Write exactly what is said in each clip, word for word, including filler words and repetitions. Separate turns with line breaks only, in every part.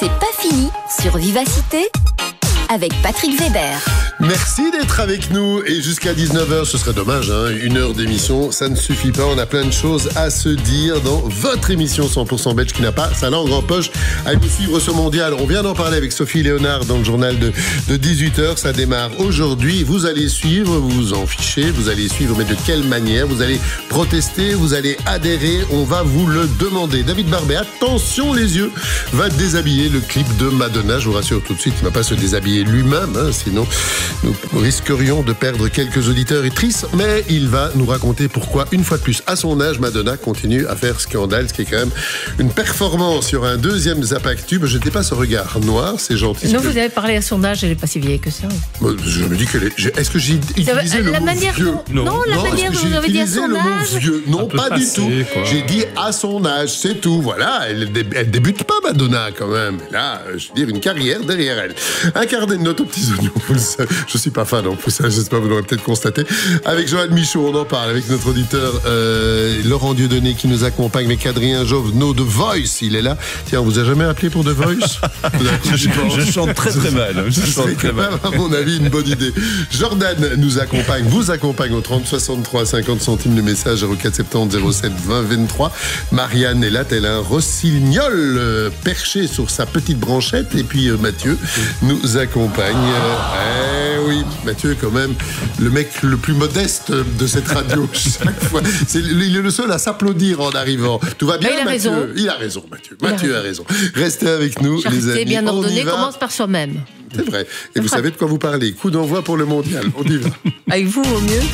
C'est pas fini sur Vivacité avec Patrick Weber.
Merci d'être avec nous et jusqu'à dix-neuf heures, ce serait dommage, hein, une heure d'émission, ça ne suffit pas, on a plein de choses à se dire dans votre émission cent pour cent belge qui n'a pas sa langue en poche. Allez vous suivre ce mondial, on vient d'en parler avec Sophie Léonard dans le journal de, de dix-huit heures, ça démarre aujourd'hui, vous allez suivre, vous vous en fichez, vous allez suivre, mais de quelle manière, vous allez protester, vous allez adhérer, on va vous le demander. David Barbet, attention les yeux, va déshabiller le clip de Madonna, je vous rassure tout de suite, il ne va pas se déshabiller lui-même, hein, sinon nous risquerions de perdre quelques auditeurs et tristes, mais il va nous raconter pourquoi, une fois de plus, à son âge, Madonna continue à faire scandale, ce qui est quand même une performance sur un deuxième Zapactube. Je n'étais pas ce regard noir, c'est gentil.
Non, vous avez parlé à son âge, elle n'est pas si vieille que ça.
Je me dis que... Est-ce que j'ai utilisé le
la
mot
manière
vieux
non, non, la
non,
manière dont vous avez dit à son
le
âge.
mot vieux. Non, pas passé, du tout. Quoi. J'ai dit à son âge, c'est tout. Voilà, elle, elle débute pas, Madonna, quand même. Là, je veux dire, une carrière derrière elle. Un quart de note aux petits oignons, vous le savez. Je suis pas fan en plus, ça, j'espère que vous l'aurez peut-être constaté. Avec Joël Michaud, on en parle avec notre auditeur euh, Laurent Dieudonné qui nous accompagne, avec Adrien Jovenot de Voice, il est là. Tiens, on vous a jamais appelé pour The Voice?
je, je, je chante très très mal. Je chante
c'est
très
quand
mal.
même, à mon avis, une bonne idée. Jordan nous accompagne, vous accompagne au trente soixante-trois cinquante centimes le message zéro quatre soixante-dix zéro sept vingt vingt-trois. Marianne est là, tel un rossignol euh, perché sur sa petite branchette. Et puis euh, Mathieu nous accompagne. Euh, eh oui, Mathieu quand même le mec le plus modeste de cette radio chaque fois. C'est, il est le seul à s'applaudir en arrivant. Tout va bien,
il a
Mathieu?
raison.
Il a raison, Mathieu.
Il
Mathieu
a
a raison. Restez avec nous,
Charité
les amis.
bien
On y
ordonnée
va.
commence par soi-même.
C'est vrai. Et vous savez de quoi vous parlez. Coup d'envoi pour le mondial. On y va.
Avec vous, au mieux.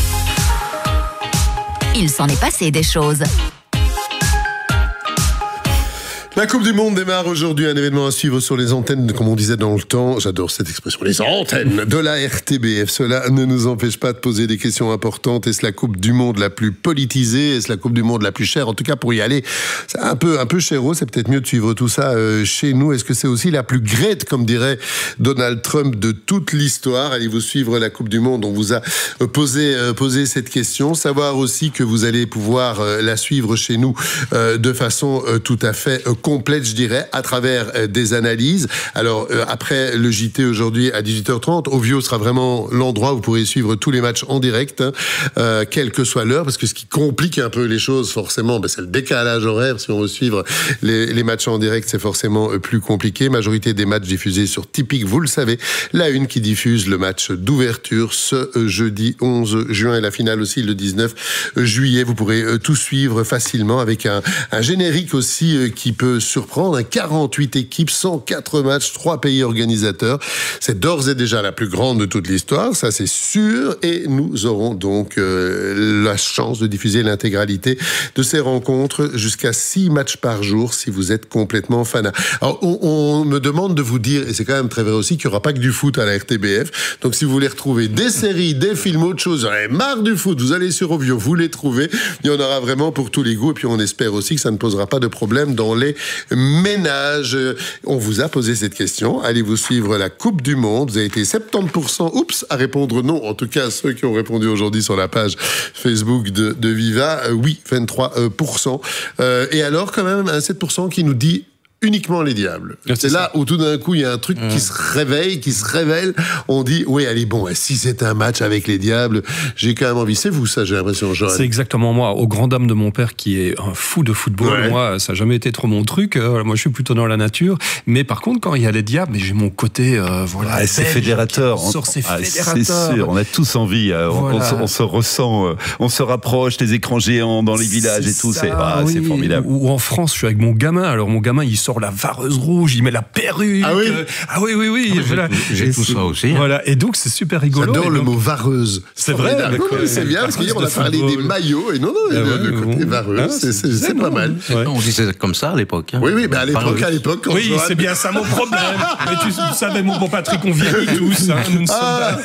Il s'en est passé des choses.
La Coupe du Monde démarre aujourd'hui, un événement à suivre sur les antennes, comme on disait dans le temps, j'adore cette expression, les antennes de la R T B F. Cela ne nous empêche pas de poser des questions importantes. Est-ce la Coupe du Monde la plus politisée? Est-ce la Coupe du Monde la plus chère? En tout cas, pour y aller, c'est un peu, un peu chéro, c'est peut-être mieux de suivre tout ça euh, chez nous. Est-ce que c'est aussi la plus great, comme dirait Donald Trump, de toute l'histoire? Allez-vous suivre la Coupe du Monde? On vous a euh, posé, euh, posé cette question. Savoir aussi que vous allez pouvoir euh, la suivre chez nous euh, de façon euh, tout à fait euh, complète, je dirais, à travers euh, des analyses. Alors, euh, après le J T aujourd'hui à dix-huit heures trente, Ovio sera vraiment l'endroit où vous pourrez suivre tous les matchs en direct, hein, euh, quelle que soit l'heure, parce que ce qui complique un peu les choses, forcément, ben, c'est le décalage horaire. Si on veut suivre les, les matchs en direct, c'est forcément euh, plus compliqué. Majorité des matchs diffusés sur Tipeee, vous le savez. La Une qui diffuse le match d'ouverture ce euh, jeudi onze juin et la finale aussi le dix-neuf juillet. Vous pourrez euh, tout suivre facilement avec un, un générique aussi euh, qui peut surprendre. quarante-huit équipes, cent quatre matchs, trois pays organisateurs. C'est d'ores et déjà la plus grande de toute l'histoire, ça c'est sûr. Et nous aurons donc euh, la chance de diffuser l'intégralité de ces rencontres, jusqu'à six matchs par jour si vous êtes complètement fanat. Alors on, on me demande de vous dire, et c'est quand même très vrai aussi, qu'il n'y aura pas que du foot à la R T B F. Donc si vous voulez retrouver des séries, des films, autre chose, vous en avez marre du foot, vous allez sur Ovio, vous les trouvez. Il y en aura vraiment pour tous les goûts. Et puis on espère aussi que ça ne posera pas de problème dans les ménage. On vous a posé cette question. Allez-vous suivre la Coupe du Monde? Vous avez été soixante-dix pour cent oups, à répondre non. En tout cas, ceux qui ont répondu aujourd'hui sur la page Facebook de, de Viva, euh, oui, vingt-trois pour cent. Euh, et alors, quand même, un sept pour cent qui nous dit uniquement les diables. C'est, c'est là où tout d'un coup il y a un truc mmh. qui se réveille, qui se révèle. On dit oui, allez, bon, si c'est un match avec les diables, j'ai quand même envie. C'est vous, ça, j'ai l'impression, Joël.
C'est exactement moi. Au grand dame de mon père qui est un fou de football, ouais. Moi, ça n'a jamais été trop mon truc. Euh, moi, je suis plutôt dans la nature. Mais par contre, quand il y a les diables, mais j'ai mon côté, euh, voilà,
ouais, c'est fédérateur.
On sort ses
ah,
fédérateurs.
C'est sûr, on a tous envie. Euh, voilà. on, on, on se ressent, euh, on se rapproche, les écrans géants dans les villages
c'est
et tout.
Ça,
c'est, ah,
oui.
c'est formidable.
Ou, ou en France, je suis avec mon gamin. Alors mon gamin, il sort la vareuse rouge, il met la perruque.
Ah oui,
euh, ah oui, oui, oui.
Ah,
voilà.
J'ai, j'ai tout ça aussi.
Voilà. Et donc c'est super rigolo.
J'adore le
donc...
mot vareuse.
C'est vrai.
Non, mais c'est bien parce qu'on a parlé des maillots et non, non, ah ouais, le côté bon. vareuse, ah, c'est, c'est, c'est, c'est pas mal.
Ouais. On disait comme ça à l'époque. Hein.
Oui, oui, mais à l'époque, vareuse. à l'époque. Quand
oui,
Joanne...
c'est bien ça mon problème. Mais tu savais, mon bon Patrick, on vieillit tous. Hein, nous ne ah. sommes pas...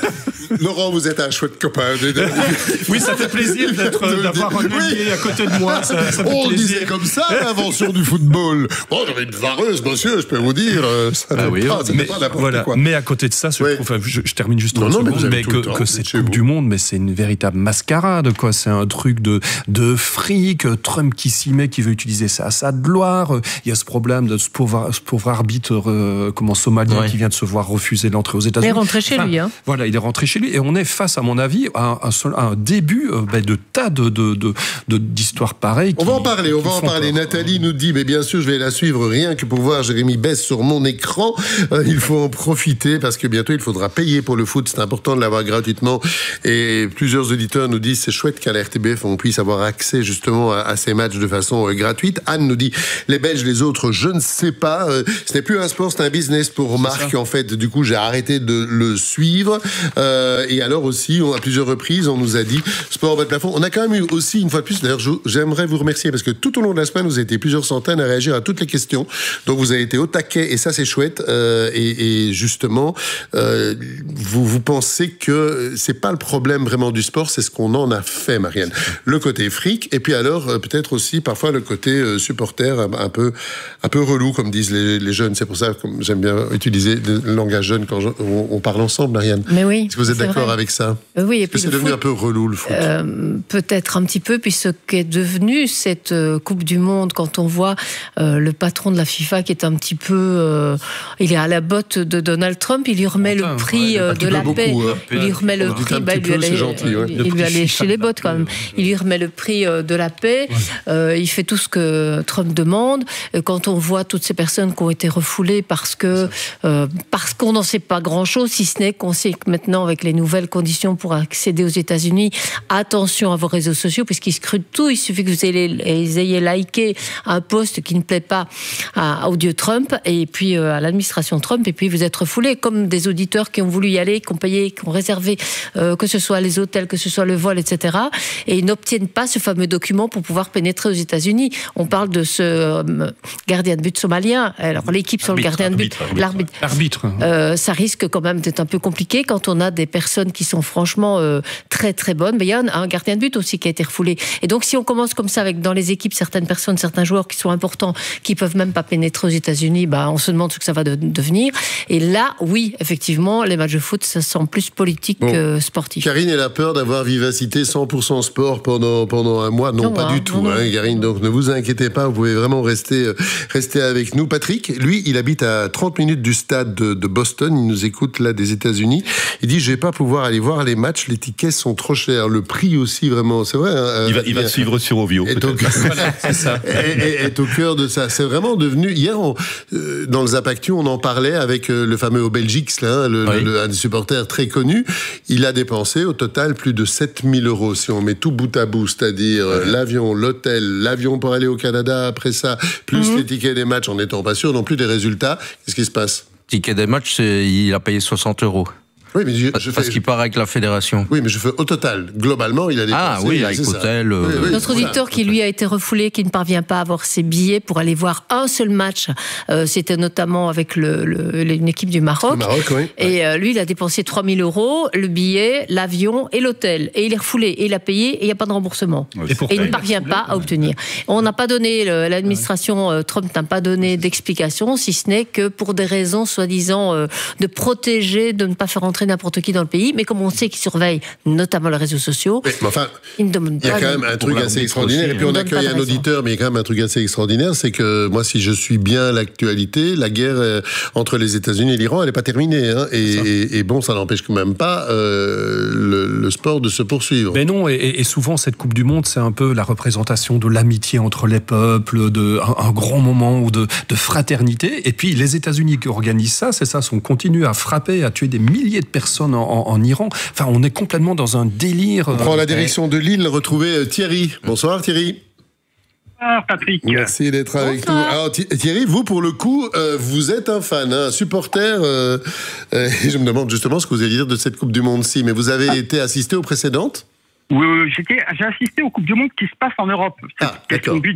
Laurent, vous êtes un chouette copain. De, de...
Oui, ça fait plaisir d'être,
de,
d'avoir un allié oui. à côté de moi. Ça, ça fait
On
plaisir.
disait comme ça l'invention du football. Bon, j'avais une vareuse, monsieur, je peux vous dire. Ça
ah oui,
pas,
mais,
pas n'importe
voilà.
quoi.
Mais à côté de ça, je,
oui.
trouve, je, je termine juste
non,
trente
non,
secondes, mais, mais que,
temps,
que cette
chez
Coupe
vous.
du Monde, mais c'est une véritable mascarade, quoi. C'est un truc de, de fric. Trump qui s'y met, qui veut utiliser ça à sa gloire. Il y a ce problème de ce pauvre, ce pauvre arbitre, euh, comment somalien, ouais. qui vient de se voir refuser l'entrée aux États-Unis.
Il est rentré chez
enfin,
lui, hein.
Voilà, il est rentré chez lui, et on est face, à mon avis, à un, à un début euh, ben, de tas de, de, de, de, d'histoires pareilles.
On va en parler, on va en parler. Peur. Nathalie nous dit, mais bien sûr, je vais la suivre rien que pour voir Jérémy Besse sur mon écran. Euh, il faut en profiter parce que bientôt, il faudra payer pour le foot. C'est important de l'avoir gratuitement. Et plusieurs auditeurs nous disent, c'est chouette qu'à la R T B F, on puisse avoir accès justement à, à ces matchs de façon euh, gratuite. Anne nous dit, les Belges, les autres, je ne sais pas. Euh, ce n'est plus un sport, c'est un business pour c'est Marc. Ça. En fait, du coup, j'ai arrêté de le suivre. Euh, et alors aussi, on, à plusieurs reprises, on nous a dit, sport bas de plafond. On a quand même eu aussi, une fois de plus, d'ailleurs, je, j'aimerais vous remercier parce que tout au long de la semaine, vous avez été plusieurs centaines à réagir à toutes les questions. Donc, vous avez été au taquet et ça, c'est chouette. Euh, et, et justement, euh, vous, vous pensez que c'est pas le problème vraiment du sport, c'est ce qu'on en a fait, Marianne. Le côté fric et puis alors, peut-être aussi, parfois, le côté euh, supporter un, un peu, un peu relou, comme disent les, les jeunes. C'est pour ça que j'aime bien utiliser le langage jeune quand je, on, on parle ensemble, Marianne.
Mais oui.
Est-ce que vous êtes d'accord vrai. avec ça?
euh, Oui. Et
Est-ce que c'est devenu foot, un peu relou, le foot
euh, Peut-être un petit peu, puis ce qu'est devenu cette euh, Coupe du Monde, quand on voit euh, le patron de la FIFA qui est un petit peu... Euh, il est à la botte de Donald Trump, il lui remet
Enfin,
le prix
ouais,
euh, de la
beaucoup,
paix.
Hein.
Il lui remet le prix...
Bah, il lui allait, gentil, ouais.
il lui allait chez les bottes, quand même. Il lui remet le prix euh, de la paix. Ouais. Euh, il fait tout ce que Trump demande. Quand on voit toutes ces personnes qui ont été refoulées parce que euh, parce qu'on n'en sait pas grand-chose, si ce n'est qu'on sait que maintenant, avec les nouvelles conditions pour accéder aux États-Unis, attention à vos réseaux sociaux, puisqu'ils scrutent tout. Il suffit que vous ayez, vous ayez liké un post qui ne plaît pas à, au dieu Trump, et puis euh, à l'administration Trump, et puis vous êtes refoulés, comme des auditeurs qui ont voulu y aller, qui ont payé, qui ont réservé, euh, que ce soit les hôtels, que ce soit le vol, et cetera. Et ils n'obtiennent pas ce fameux document pour pouvoir pénétrer aux États-Unis. On parle de ce euh, gardien de but somalien. Alors l'équipe sur le gardien de but,
arbitre, l'arbitre,
l'arbitre, euh, ça risque quand même d'être un peu compliqué quand on a des personnes qui sont franchement euh, très très bonnes. Mais il y a un, un gardien de but aussi qui a été refoulé. Et donc si on commence comme ça avec dans les équipes certaines personnes, certains joueurs qui sont importants, qui peuvent même pas pénétrer aux États-Unis, bah on se demande ce que ça va de, devenir. Et là, oui, effectivement, les matchs de foot, ça semble plus politique bon. que sportif.
Karine, elle a peur d'avoir Vivacité cent pour cent sport pendant pendant un mois. Non, non pas hein, du tout, non, hein, Karine. Donc ne vous inquiétez pas, vous pouvez vraiment rester rester avec nous. Patrick, lui, il habite à trente minutes du stade de, de Boston. Il nous écoute là des États-Unis. Il dit, je vais pas pouvoir aller voir les matchs. Les tickets sont trop chers. Le prix aussi, vraiment, c'est vrai. Hein,
il va, il va suivre sur Ovio.
Est au, voilà, c'est ça. Est, est au cœur de ça. C'est vraiment devenu. Hier, on, euh, dans le Zapactu, on en parlait avec euh, le fameux Obelgix, là, le, oui. le, un des supporters très connu. Il a dépensé au total plus de sept mille euros. Si on met tout bout à bout, c'est-à-dire euh, l'avion, l'hôtel, l'avion pour aller au Canada après ça, plus mm-hmm. les tickets des matchs, en n'étant pas sûr non plus des résultats. Qu'est-ce qui se passe?
Ticket des matchs, c'est, il a payé soixante euros.
Oui, mais je, je
Parce
fais...
qu'il part avec la fédération.
Oui, mais je fais au total. Globalement, il a dépensé.
Ah oui, avec hôtel. Euh...
Oui, oui,
Notre
voilà.
auditeur qui, lui, a été refoulé, qui ne parvient pas à avoir ses billets pour aller voir un seul match, euh, c'était notamment avec le, le, une équipe du Maroc.
Le Maroc, oui.
Et euh, lui, il a dépensé trois mille euros, le billet, l'avion et l'hôtel. Et il est refoulé. Et il a payé et il n'y a pas de remboursement.
Et,
et il ne parvient pas à obtenir. On n'a pas donné, l'administration euh, Trump n'a pas donné d'explication, si ce n'est que pour des raisons, soi-disant, euh, de protéger, de ne pas faire entrer n'importe qui dans le pays. Mais comme on sait qu'ils surveillent notamment les réseaux sociaux,
mais, mais enfin,
ils ne demandent pas.
Il y a quand même un truc assez extraordinaire. Aussi, et puis on accueille un auditeur, mais il y a quand même un truc assez extraordinaire, c'est que moi, si je suis bien l'actualité, la guerre euh, entre les États-Unis et l'Iran, elle n'est pas terminée. Hein, et, et, et bon, ça n'empêche quand même pas euh, le, le sport de se poursuivre.
Mais non, et, et souvent cette Coupe du Monde, c'est un peu la représentation de l'amitié entre les peuples, de un, un grand moment de, de fraternité. Et puis les États-Unis qui organisent ça, c'est ça, on continue à frapper, à tuer des milliers de personnes en, en, en Iran. Enfin, on est complètement dans un délire.
On prend la direction de Lille, retrouver Thierry. Bonsoir Thierry.
Bonsoir Patrick.
Merci d'être avec nous. Alors Thierry, vous pour le coup, euh, vous êtes un fan, hein, un supporter. Euh, euh, et je me demande justement ce que vous allez dire de cette Coupe du Monde-ci. Mais vous avez ah. été assisté aux précédentes ?
Oui, oui j'étais, j'ai assisté aux Coupes du Monde qui se passent en Europe. C'est
ah,
une question de budget.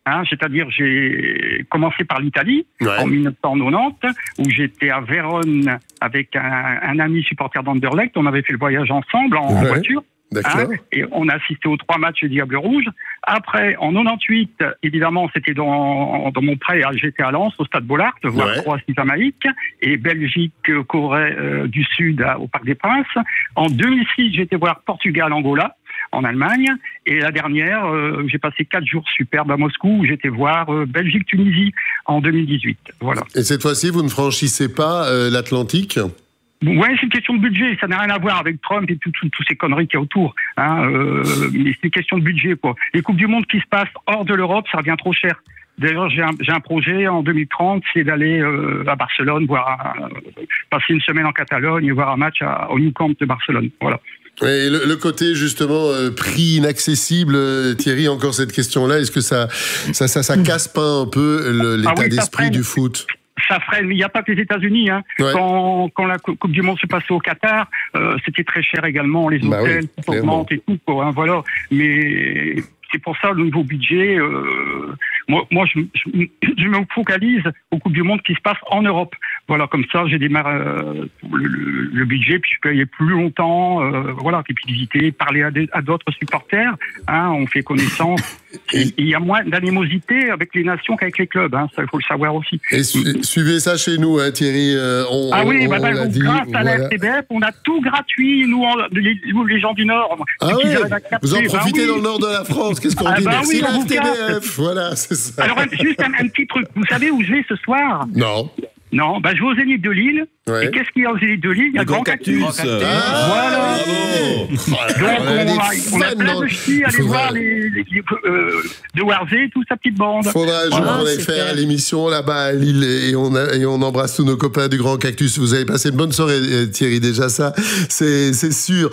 Hein, c'est-à-dire, j'ai commencé par l'Italie
Ouais.
en mille neuf cent quatre-vingt-dix, où j'étais à Vérone avec un, un ami supporter d'Anderlecht. On avait fait le voyage ensemble en, en
Ouais.
voiture.
D'accord.
Hein, et on a assisté aux trois matchs du Diable Rouge. Après, en quatre-vingt-dix-huit, évidemment, c'était dans, dans mon prêt, j'étais à Lens, au Stade Bollaert, voir
Ouais.
Croatie-Jamaïque, et Belgique-Corée euh, du Sud à- au Parc des Princes. En deux mille six, j'étais voir Portugal-Angola, en Allemagne. Et la dernière, euh, j'ai passé quatre jours superbes à Moscou, où j'étais voir euh, Belgique-Tunisie en deux mille dix-huit. Voilà.
Et cette fois-ci, vous ne franchissez pas euh, l'Atlantique?
Ouais, c'est une question de budget. Ça n'a rien à voir avec Trump et toutes tout, tout ces conneries qu'il y a autour. Hein, euh, mais c'est une question de budget, quoi. Les Coupes du Monde qui se passent hors de l'Europe, ça revient trop cher. D'ailleurs, j'ai un, j'ai un projet en deux mille trente, c'est d'aller euh, à Barcelone, voir un- passer une semaine en Catalogne et voir un match à, au Nou Camp de Barcelone. Voilà.
Et le, le côté justement euh, prix inaccessible, euh, Thierry, encore cette question-là, est-ce que ça, ça, ça, ça casse pas un peu le- l'état
Ah oui, ça
d'esprit
freine.
du foot?
Ça freine, mais il n'y a pas que les États-Unis. Hein.
Ouais.
Quand, quand la Cou- Coupe du Monde se passait au Qatar, euh, c'était très cher également, les
Bah
hôtels,
oui,
tout
clairement.
augmente et tout, quoi, hein, voilà. Mais c'est pour ça, le nouveau budget, euh, moi, moi je, je, je me focalise aux Coupes du Monde qui se passent en Europe. Voilà, comme ça, j'ai démarré euh, le, le, le budget, puis je peux y aller plus longtemps, euh, voilà, et puis visiter, parler à, des- à d'autres supporters, hein, on fait connaissance. Et il y a moins d'animosité avec les nations qu'avec les clubs, hein, ça, il faut le savoir aussi.
Et su- suivez ça chez nous, hein, Thierry. euh, on,
Ah oui,
on,
bah,
on
bah,
l'a
donc,
dit.
grâce à la
Voilà.
R T B F, on a tout gratuit, nous, en- les, nous, les gens du Nord.
Ah
Ceux qui
ouais,
arrivent à capter,
vous en
bah
profitez
oui.
dans le nord de la France. Qu'est-ce qu'on
Ah
dit?
bah
Merci
oui,
la
on vous
R T B F. Voilà, c'est ça.
Alors, juste un, un petit truc. Vous savez où je vais ce soir?
Non.
Non, bah, je vais au Zénith de Lille.
Ouais.
Et qu'est-ce qu'il y a au Zénith de Lille? Il y a
Le Grand Cactus.
Ah,
Voilà.
bravo.
Donc,
on a
on,
des
a, on a
fans
plein
dans-
de ch'tis à
Il
aller
faudra-
voir les, les, les, euh, de Warzé, toute sa petite bande.
Faudra un jour
Ah,
qu'on aille
super.
faire l'émission là-bas à Lille et on, a- et on embrasse tous nos copains du Grand Cactus. Vous avez passé une bonne soirée, euh, Thierry, déjà ça, c'est c'est sûr.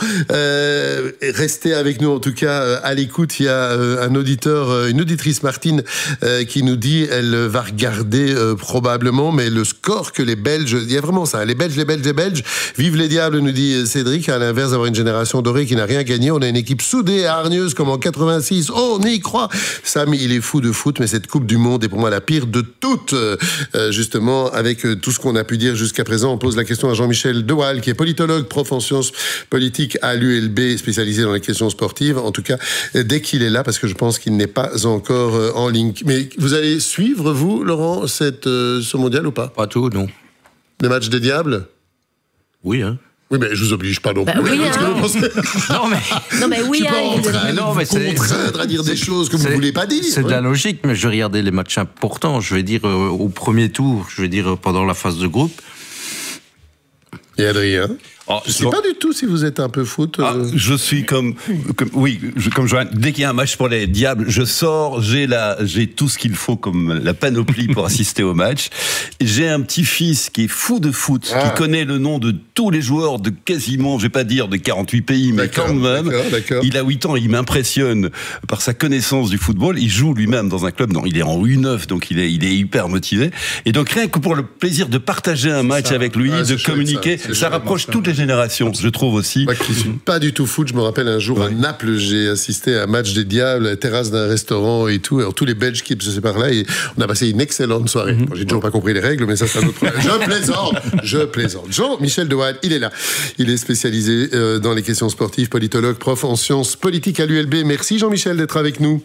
Euh, restez avec nous en tout cas euh, à l'écoute. Il y a euh, un auditeur, euh, une auditrice Martine euh, qui nous dit elle va regarder euh, probablement, mais le score que les Belges, il y a vraiment ça, les Belges, les Belges, les Belges, vive les diables, nous dit Cédric, à l'inverse d'avoir une génération dorée qui n'a rien gagné, on a une équipe soudée et hargneuse comme en quatre-vingt-six, on y croit. Sam, il est fou de foot, mais cette Coupe du Monde est pour moi la pire de toutes. Euh, justement, avec euh, tout ce qu'on a pu dire jusqu'à présent, on pose la question à Jean-Michel De Waal, qui est politologue, prof en sciences politiques à l'U L B, spécialisé dans les questions sportives. En tout cas, euh, dès qu'il est là, parce que je pense qu'il n'est pas encore euh, en ligne. Mais vous allez suivre, vous, Laurent, cette, euh, ce mondial ou pas?
Pas tout, non.
Les matchs des diables?
Oui, hein.
Oui, mais je vous oblige pas non
Bah
plus.
oui,
Parce que
hein.
vous pensez-
Non, mais
Non, mais oui,
je suis pas
hein,
en
il est-
train
Mais
de
non,
vous
mais c'est-
contraindre à dire des choses que vous
c'est-
ne voulez pas dire.
c'est de la logique, mais je regardais les matchs importants. Je vais dire euh, au premier tour, je vais dire euh, pendant la phase de groupe.
Et Adrien?
Oh,
Je sais pas du tout si vous êtes un peu foot.
Ah,
euh.
je suis comme, comme oui, je, comme je, dès qu'il y a un match pour les diables, je sors, j'ai la, j'ai tout ce qu'il faut comme la panoplie pour assister au match. J'ai un petit-fils qui est fou de foot,
Ah.
qui connaît le nom de tous les joueurs de quasiment, je vais pas dire de quarante-huit pays, mais
D'accord,
quand même.
d'accord, d'accord.
Il a huit ans, il m'impressionne par sa connaissance du football. Il joue lui-même dans un club, non, il est en U neuf, donc il est, il est hyper motivé. Et donc rien que pour le plaisir de partager un match
ça.
avec lui,
Ah, c'est
de
chouette,
communiquer,
ça.
ça,
C'est chouette.
rapproche toutes les générations, je trouve aussi.
Moi qui suis pas du tout foot, je me rappelle un jour à Naples, j'ai assisté à un match des Diables, à la terrasse d'un restaurant et tout. Alors tous les Belges qui passaient par là et on a passé une excellente soirée. Bon, j'ai toujours pas compris les règles, mais ça c'est un autre problème. Je plaisante, je plaisante. Jean-Michel De Waal, il est là. Il est spécialisé euh, dans les questions sportives, politologue, prof en sciences politiques à l'U L B. Merci Jean-Michel d'être avec nous.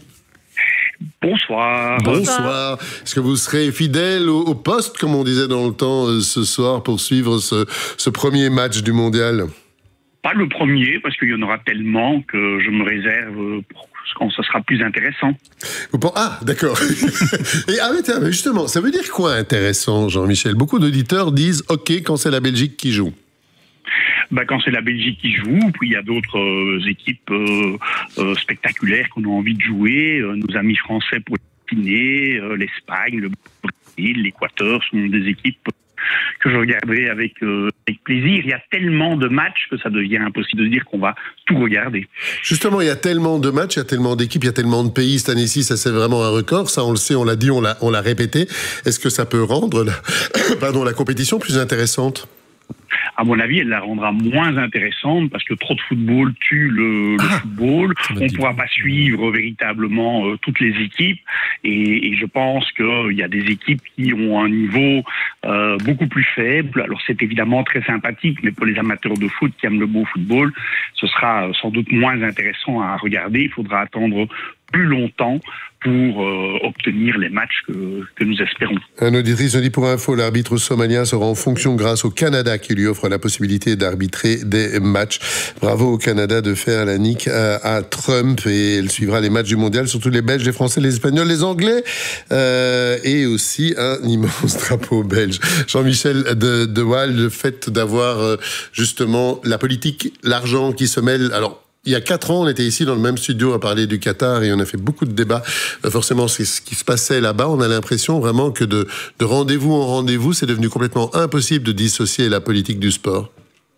Bonsoir.
Bonsoir. Est-ce que vous serez fidèle au, au poste, comme on disait dans le temps, euh, ce soir pour suivre ce, ce premier match du mondial?
Pas le premier, parce qu'il y en aura tellement que je me réserve pour quand ça sera plus intéressant.
Vous pen- Ah, d'accord. Et ah, mais tiens, mais justement, ça veut dire quoi intéressant, Jean-Michel? Beaucoup d'auditeurs disent OK quand c'est la Belgique qui joue.
Bah, quand c'est la Belgique qui joue, puis il y a d'autres euh, équipes euh, euh, spectaculaires qu'on a envie de jouer. Euh, nos amis français pour le Guinée, euh, l'Espagne, le Brésil, l'Équateur sont des équipes que je regarderai avec, euh, avec plaisir. Il y a tellement de matchs que ça devient impossible de dire qu'on va tout regarder.
Justement, il y a tellement de matchs, il y a tellement d'équipes, il y a tellement de pays. Cette année-ci, ça c'est vraiment un record. Ça, on le sait, on l'a dit, on l'a, on l'a répété. Est-ce que ça peut rendre la, pardon, la compétition plus intéressante?
à mon avis, elle la rendra moins intéressante parce que trop de football tue le, le
ah,
football. On ne pourra pas suivre véritablement euh, toutes les équipes et, et je pense qu'il y a des équipes qui ont un niveau euh, beaucoup plus faible. Alors c'est évidemment très sympathique, mais pour les amateurs de foot qui aiment le beau football, ce sera sans doute moins intéressant à regarder. Il faudra attendre plus longtemps pour euh, obtenir les matchs que, que nous espérons.
Un auditrice nous dit pour info, l'arbitre somalien sera en fonction grâce au Canada qui lui offre la possibilité d'arbitrer des matchs. Bravo au Canada de faire la nique à, à Trump et elle suivra les matchs du mondial, surtout les Belges, les Français, les Espagnols, les Anglais euh, et aussi un immense drapeau belge. Jean-Michel de, de Waal, le fait d'avoir euh, justement la politique, l'argent qui se mêle. Alors, il y a quatre ans, on était ici dans le même studio à parler du Qatar et on a fait beaucoup de débats. Euh, forcément, c'est ce qui se passait là-bas. On a l'impression vraiment que de, de rendez-vous en rendez-vous, c'est devenu complètement impossible de dissocier la politique du sport.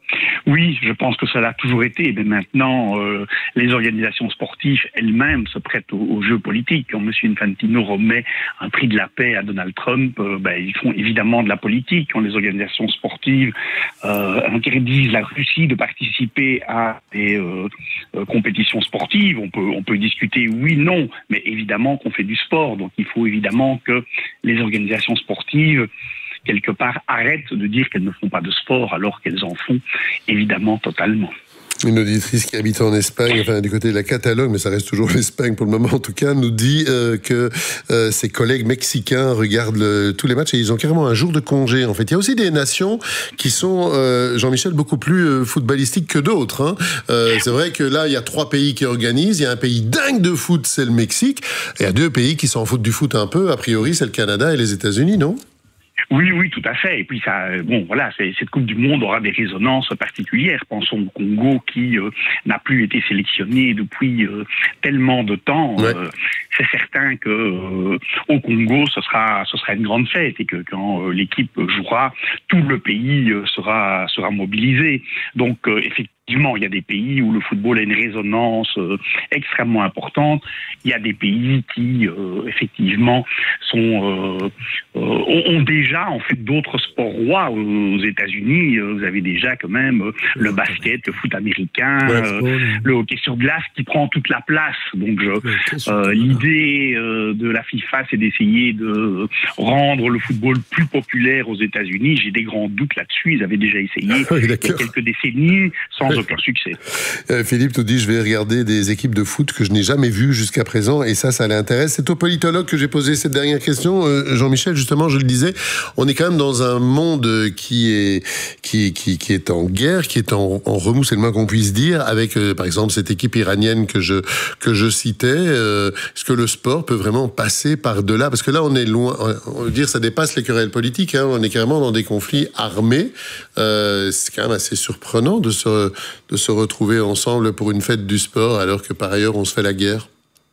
Oui, je pense que ça l'a toujours été. Mais maintenant, euh, les organisations sportives elles-mêmes se prêtent aux, aux jeux politiques. Quand M. Infantino remet un prix de la paix à Donald Trump, euh, ben, ils font évidemment de la politique. Quand les organisations sportives euh, interdisent la Russie de participer à des euh, euh, compétitions sportives, on peut, on peut discuter oui, non, mais évidemment qu'on fait du sport. Donc il faut évidemment que les organisations sportives quelque part, arrêtent de dire qu'elles ne font pas de sport alors qu'elles en font évidemment totalement.
Une auditrice qui habite en Espagne, enfin du côté de la Catalogne, mais ça reste toujours l'Espagne pour le moment en tout cas, nous dit euh, que euh, ses collègues mexicains regardent le, tous les matchs et ils ont carrément un jour de congé. En fait, il y a aussi des nations qui sont, euh, Jean-Michel, beaucoup plus euh, footballistiques que d'autres. Hein. Euh, c'est vrai que là, il y a trois pays qui organisent. Il y a un pays dingue de foot, c'est le Mexique. Et il y a deux pays qui s'en foutent du foot un peu. A priori, c'est le Canada et les États-Unis, non ?
Oui, oui, tout à fait. Et puis ça, bon, voilà, cette Coupe du Monde aura des résonances particulières. Pensons au Congo qui euh, n'a plus été sélectionné depuis euh, tellement de temps. Ouais. Euh, c'est certain que euh, au Congo, ce sera, ce sera une grande fête et que quand euh, l'équipe jouera, tout le pays euh, sera sera mobilisé. Donc euh, effectivement. Effectivement, il y a des pays où le football a une résonance euh, extrêmement importante. Il y a des pays qui, euh, effectivement, sont euh, euh, ont déjà en fait d'autres sports rois. Aux États-Unis, vous avez déjà quand même euh, le basket, le foot américain, euh, le hockey sur glace qui prend toute la place. Donc, je, euh, l'idée euh, de la FIFA, c'est d'essayer de rendre le football plus populaire aux États-Unis. J'ai des grands doutes là-dessus. Ils avaient déjà essayé
ah oui,
il y a quelques décennies sans aucun succès.
Euh, Philippe nous dit, je vais regarder des équipes de foot que je n'ai jamais vues jusqu'à présent et ça, ça l'intéresse. C'est au politologue que j'ai posé cette dernière question. Euh, Jean-Michel, justement, je le disais, on est quand même dans un monde qui est, qui, qui, qui est en guerre, qui est en, en remous, c'est le moins qu'on puisse dire, avec, euh, par exemple, cette équipe iranienne que je, que je citais. Euh, est-ce que le sport peut vraiment passer par-delà? Parce que là, on est loin, on veut dire, ça dépasse les querelles politiques, hein, on est carrément dans des conflits armés. Euh, c'est quand même assez surprenant de se de se retrouver ensemble pour une fête du sport alors que par ailleurs on se fait la guerre.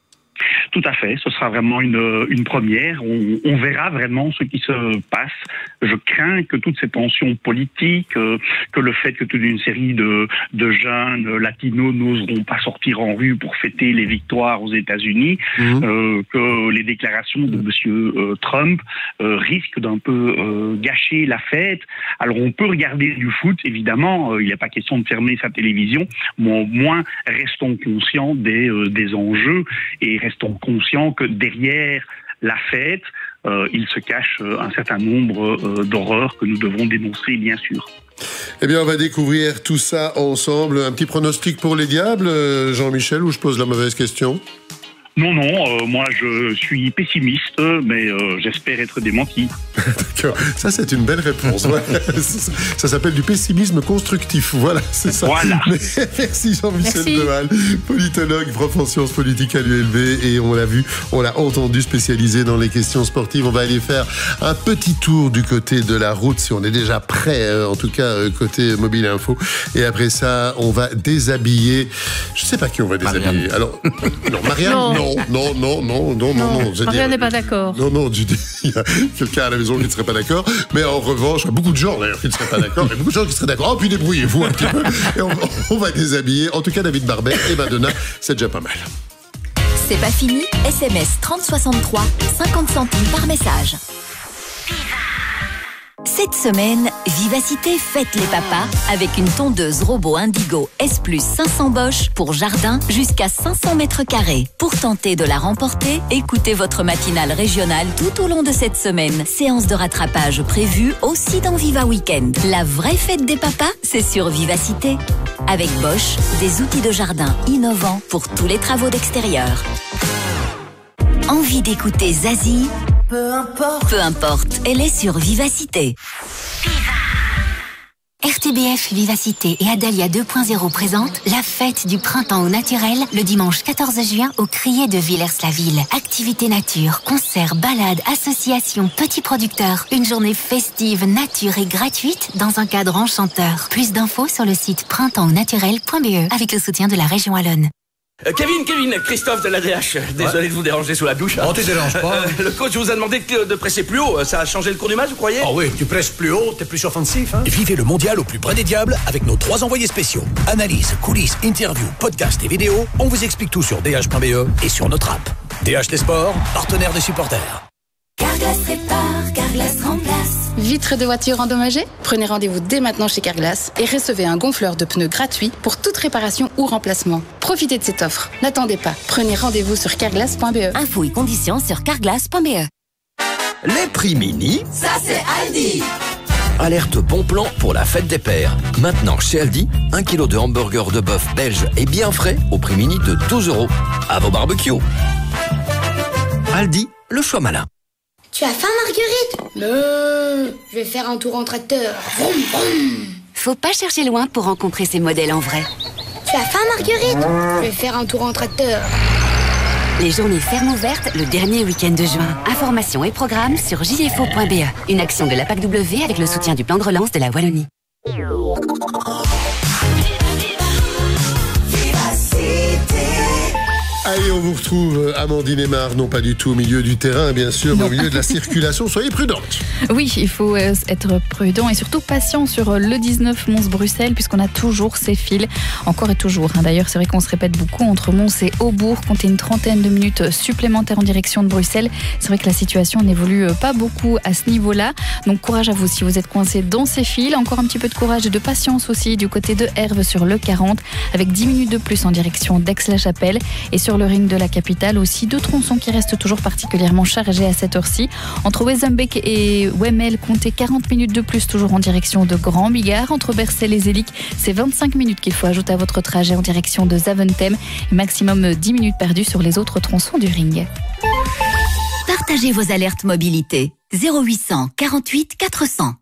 Tout à fait, ce sera vraiment une, une première. On, on verra vraiment ce qui se passe. Je crains que toutes ces tensions politiques, euh, que le fait que toute une série de, de jeunes latinos n'oseront pas sortir en rue pour fêter les victoires aux États-Unis, mmh. euh, que les déclarations de Monsieur euh, Trump euh, risquent d'un peu euh, gâcher la fête. Alors on peut regarder du foot, évidemment, euh, il n'y a pas question de fermer sa télévision, mais au moins restons conscients des, euh, des enjeux et restons conscients que derrière la fête, euh, il se cache un certain nombre euh, d'horreurs que nous devons dénoncer, bien sûr.
Eh bien, on va découvrir tout ça ensemble. Un petit pronostic pour les Diables, Jean-Michel, ou je pose la mauvaise question ?
Non, non, euh, moi je suis pessimiste, mais euh, j'espère être démenti.
D'accord, ça c'est une belle réponse. Ouais. Ça s'appelle du pessimisme constructif, voilà, c'est ça.
Voilà.
Mais, merci Jean-Michel de Waal, politologue, prof en sciences politiques à l'U L B, et on l'a vu, on l'a entendu spécialisé dans les questions sportives. On va aller faire un petit tour du côté de la route, si on est déjà prêt, euh, en tout cas euh, côté Mobile Info. Et après ça, on va déshabiller, je sais pas qui on va déshabiller. Marianne. Alors, non, Marianne, non. Non, non, non, non, non, non, non.
Marianne n'est pas d'accord.
Non, non, il y a quelqu'un à la maison qui ne serait pas d'accord. Mais en revanche, il y a beaucoup de gens d'ailleurs qui ne seraient pas d'accord. Il y a beaucoup de gens qui seraient d'accord. Oh, puis débrouillez-vous un petit peu. Et on, on va déshabiller. En tout cas, David Barbet et Madonna, c'est déjà pas mal.
C'est pas fini. S M S trente soixante-trois, cinquante centimes par message. C'est Cette semaine, Vivacité fête les papas avec une tondeuse robot Indigo S plus cinq cents Bosch pour jardin jusqu'à cinq cents mètres carrés. Pour tenter de la remporter, écoutez votre matinale régionale tout au long de cette semaine. Séance de rattrapage prévue aussi dans Viva Weekend. La vraie fête des papas, c'est sur Vivacité. Avec Bosch, des outils de jardin innovants pour tous les travaux d'extérieur. Envie d'écouter Zazie ? Peu importe. Peu importe, elle est sur Vivacité. R T B F Vivacité et Adalia deux point zéro présentent la fête du printemps au naturel le dimanche quatorze juin au Crier de Villers-la-Ville. Activités nature, concerts, balades, associations, petits producteurs. Une journée festive, nature et gratuite dans un cadre enchanteur. Plus d'infos sur le site printemps au naturel point b e avec le soutien de la région Wallonne.
Euh, Kevin, Kevin, Christophe de l'A D H. Désolé ouais. de vous déranger sous la douche.
Non, tu déranges pas.
Euh, le coach vous a demandé de presser plus haut. Ça a changé le cours du match, vous croyez ?
Ah oui, tu presses plus haut, t'es plus offensif. Hein. Vivez le mondial au plus près des diables avec nos trois envoyés spéciaux. Analyse, coulisses, interviews, podcasts et vidéos. On vous explique tout sur d h point b e et sur notre app. D H des sports, partenaire des supporters.
Carglass répare, Carglass remplace.
Vitres de voitures endommagées ? Prenez rendez-vous dès maintenant chez Carglass et recevez un gonfleur de pneus gratuit pour toute réparation ou remplacement. Profitez de cette offre. N'attendez pas. Prenez rendez-vous sur carglass point b e.
Infos et conditions sur carglass point b e.
Les prix mini,
ça c'est Aldi.
Alerte bon plan pour la fête des pères. Maintenant chez Aldi, un kilo de hamburger de bœuf belge et bien frais au prix mini de douze euros. À vos barbecues. Aldi, le choix malin.
Tu as faim, Marguerite ? Non, je vais faire un tour en tracteur. Vroom, vroom.
Faut pas chercher loin pour rencontrer ces modèles en vrai.
Tu as faim, Marguerite ? Je vais faire un tour en tracteur.
Les journées fermes ouvertes le dernier week-end de juin. Informations et programmes sur j f o point b e. Une action de la P A C W avec le soutien du plan de relance de la Wallonie.
Allez, on vous retrouve, Amandine Aymar, non pas du tout au milieu du terrain, bien sûr, mais au milieu de la circulation. Soyez prudente.
Oui, il faut être prudent et surtout patient sur le dix-neuf Mons-Bruxelles, puisqu'on a toujours ces fils, encore et toujours. D'ailleurs, c'est vrai qu'on se répète beaucoup entre Mons et Aubourg, comptez une trentaine de minutes supplémentaires en direction de Bruxelles. C'est vrai que la situation n'évolue pas beaucoup à ce niveau-là. Donc, courage à vous si vous êtes coincé dans ces fils. Encore un petit peu de courage et de patience aussi du côté de Herve sur le quarante, avec dix minutes de plus en direction d'Aix-la-Chapelle. Et sur le ring de la capitale aussi, deux tronçons qui restent toujours particulièrement chargés à cette heure-ci. Entre Wezenbeek et Wemmel, comptez quarante minutes de plus toujours en direction de Grand Bigard. Entre Bercel et Zélic, c'est vingt-cinq minutes qu'il faut ajouter à votre trajet en direction de Zaventem. Et maximum dix minutes perdues sur les autres tronçons du ring.
Partagez vos alertes mobilité. zéro huit cent quarante-huit quatre cents.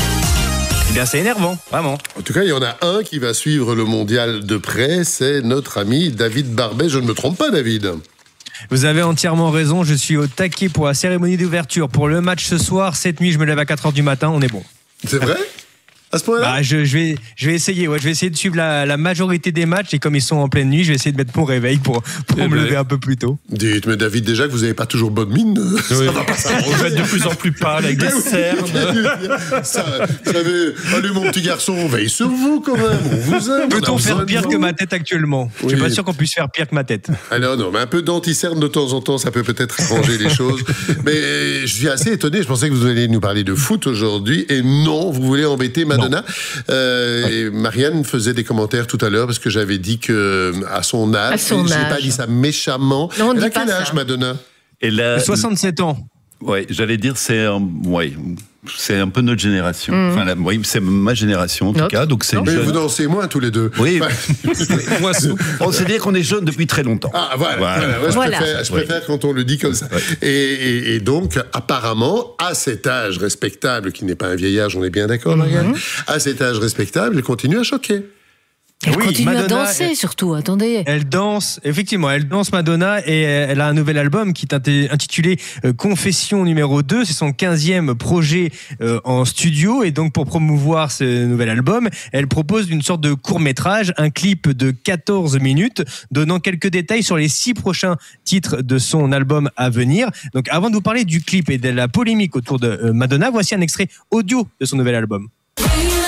Eh bien, c'est énervant, vraiment.
En tout cas, il y en a un qui va suivre le mondial de près, c'est notre ami David Barbet. Je ne me trompe pas, David.
Vous avez entièrement raison, je suis au taquet pour la cérémonie d'ouverture. Pour le match ce soir, cette nuit, je me lève à quatre heures du matin, on est bon.
C'est vrai ? À ce point-là ?
Bah, je, je, vais, je vais essayer, ouais, je vais essayer de suivre la, la majorité des matchs et comme ils sont en pleine nuit, je vais essayer de mettre mon réveil pour, pour me lever un peu plus tôt.
Dites, mais David, déjà que vous n'avez pas toujours bonne mine, oui. Ça va pas s'arranger.
Vous êtes de plus en plus pâle avec des cernes.
Ça, vous savez, allez mon petit garçon, on veille sur vous quand même, on vous aime.
Peut-on faire pire que ma tête actuellement ?
Oui.
Je suis pas sûr qu'on puisse faire pire que ma tête.
Ah non, non, mais un peu d'anti-cerne de temps en temps, ça peut peut-être arranger les choses. Mais je suis assez étonné, je pensais que vous alliez nous parler de foot aujourd'hui, et non, vous voulez embêter Madonna. Euh, et Marianne faisait des commentaires tout à l'heure parce que j'avais dit que à son âge,
à son
je
âge.
n'ai pas dit ça méchamment.
Non, on
Elle
dit
a quel
pas
âge,
ça.
Madonna ?
Elle a
soixante-sept ans.
Ouais, j'allais dire c'est un, ouais, c'est un peu notre génération.
Mmh.
Enfin, la, oui, c'est ma génération en tout
Notre.
cas. Donc c'est
Mais
jeune.
vous dansez moins tous les deux.
Oui.
Enfin,
Moi, on sait dire qu'on est jeune depuis très longtemps.
Ah voilà,
Voilà.
voilà. Ouais, je
Voilà.
préfère, je préfère
Oui.
quand on le dit comme ça.
Ouais.
Et, et, et donc, apparemment, à cet âge respectable, qui n'est pas un vieil âge, on est bien d'accord, Marianne, à cet âge respectable, elle continue à choquer.
Elle
Oui,
continue
Madonna,
à danser
elle-
surtout, attendez.
Elle danse, effectivement, elle danse Madonna et elle a un nouvel album qui est inté- intitulé euh, Confession numéro deux. C'est son quinzième projet euh, en studio et donc pour promouvoir ce nouvel album, elle propose une sorte de court-métrage, un clip de quatorze minutes donnant quelques détails sur les six prochains titres de son album à venir. Donc avant de vous parler du clip et de la polémique autour de euh, Madonna, voici un extrait audio de son nouvel album.